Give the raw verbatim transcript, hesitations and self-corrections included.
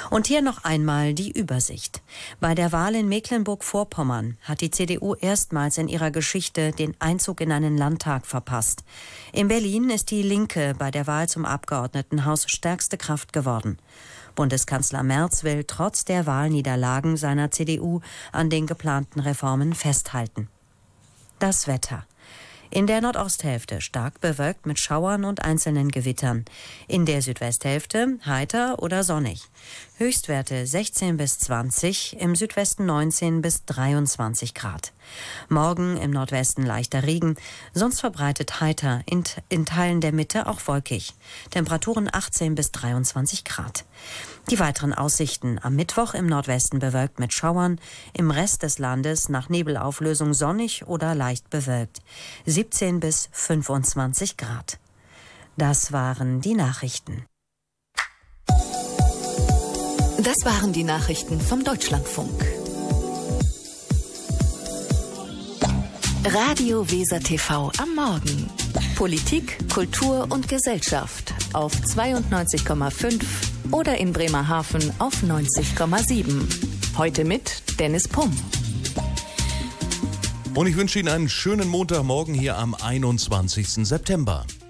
Und hier noch einmal die Übersicht. Bei der Wahl in Mecklenburg-Vorpommern hat die C D U erstmals in ihrer Geschichte den Einzug in einen Landtag verpasst. In Berlin ist die Linke bei der Wahl zum Abgeordnetenhaus stärkste Kraft geworden. Bundeskanzler Merz will trotz der Wahlniederlagen seiner C D U an den geplanten Reformen festhalten. Das Wetter. In der Nordosthälfte stark bewölkt mit Schauern und einzelnen Gewittern. In der Südwesthälfte heiter oder sonnig. Höchstwerte sechzehn bis zwanzig, im Südwesten neunzehn bis dreiundzwanzig Grad. Morgen im Nordwesten leichter Regen, sonst verbreitet heiter, in, in Teilen der Mitte auch wolkig. Temperaturen achtzehn bis dreiundzwanzig Grad. Die weiteren Aussichten: am Mittwoch im Nordwesten bewölkt mit Schauern, im Rest des Landes nach Nebelauflösung sonnig oder leicht bewölkt. siebzehn bis fünfundzwanzig Grad. Das waren die Nachrichten. Das waren die Nachrichten vom Deutschlandfunk. Radio Weser T V am Morgen. Politik, Kultur und Gesellschaft auf zweiundneunzig Komma fünf oder in Bremerhaven auf neunzig Komma sieben. Heute mit Dennis Pumm. Und ich wünsche Ihnen einen schönen Montagmorgen hier am einundzwanzigsten September.